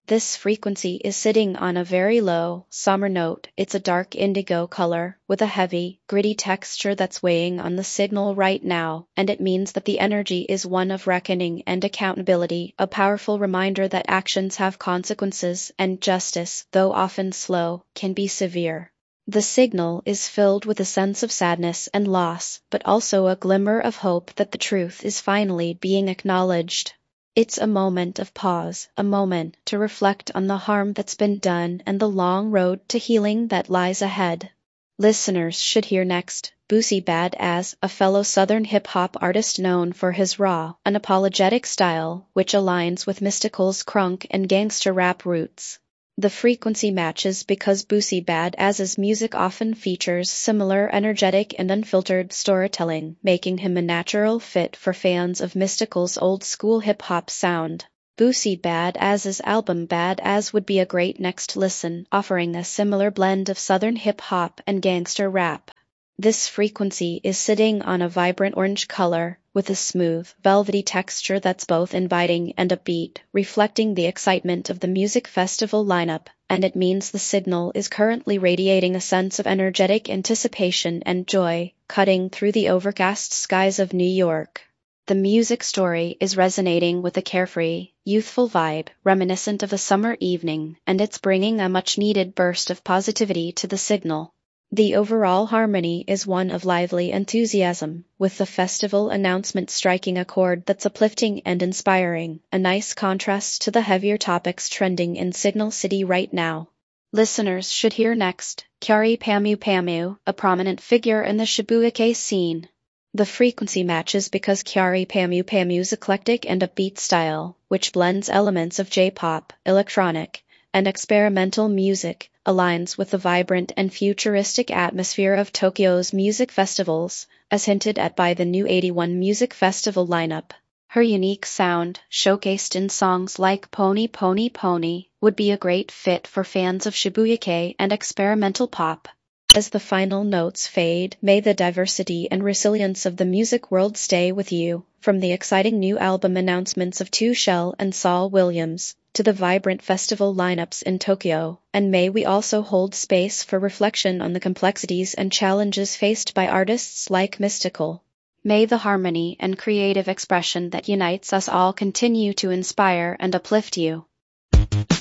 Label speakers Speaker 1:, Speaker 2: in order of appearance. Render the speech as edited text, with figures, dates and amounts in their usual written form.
Speaker 1: This frequency is sitting on a very low, summer note. It's a dark indigo color, with a heavy, gritty texture that's weighing on the signal right now, and it means that the energy is one of reckoning and accountability, a powerful reminder that actions have consequences, and justice, though often slow, can be severe. The signal is filled with a sense of sadness and loss, but also a glimmer of hope that the truth is finally being acknowledged. It's a moment of pause, a moment to reflect on the harm that's been done and the long road to healing that lies ahead. Listeners should hear next Boosie Bad-Ass, a fellow Southern hip-hop artist known for his raw, unapologetic style, which aligns with Mystikal's crunk and gangster rap roots. The frequency matches because Boosie Bad-Ass's music often features similar energetic and unfiltered storytelling, making him a natural fit for fans of Mystikal's old-school hip-hop sound. Boosie Bad-Ass's album Bad-Ass would be a great next listen, offering a similar blend of southern hip-hop and gangster rap. This frequency is sitting on a vibrant orange color, with a smooth, velvety texture that's both inviting and upbeat, reflecting the excitement of the music festival lineup, and it means the signal is currently radiating a sense of energetic anticipation and joy, cutting through the overcast skies of New York. The music story is resonating with a carefree, youthful vibe, reminiscent of a summer evening, and it's bringing a much-needed burst of positivity to the signal. The overall harmony is one of lively enthusiasm, with the festival announcement striking a chord that's uplifting and inspiring, a nice contrast to the heavier topics trending in Signal City right now. Listeners should hear next Kyary Pamyu Pamyu, a prominent figure in the Shibuya scene. The frequency matches because Kyary Pamyu Pamyu's eclectic and upbeat style, which blends elements of J-pop, electronic, and experimental music, aligns with the vibrant and futuristic atmosphere of Tokyo's music festivals, as hinted at by the new 81 Music Festival lineup. Her unique sound, showcased in songs like Pony Pony Pony, would be a great fit for fans of Shibuya and experimental pop. As the final notes fade, may the diversity and resilience of the music world stay with you, from the exciting new album announcements of 2Shell and Saul Williams, to the vibrant festival lineups in Tokyo, and may we also hold space for reflection on the complexities and challenges faced by artists like Mystikal. May the harmony and creative expression that unites us all continue to inspire and uplift you.